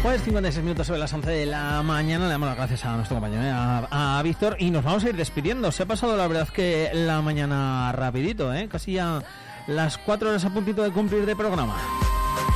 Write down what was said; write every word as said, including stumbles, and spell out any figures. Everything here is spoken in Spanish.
Pues cincuenta y seis minutos sobre las once de la mañana. Le damos las gracias a nuestro compañero, a, a Víctor, y nos vamos a ir despidiendo. Se ha pasado la verdad que la mañana rapidito, ¿eh? Casi ya las cuatro horas a puntito de cumplir de programa.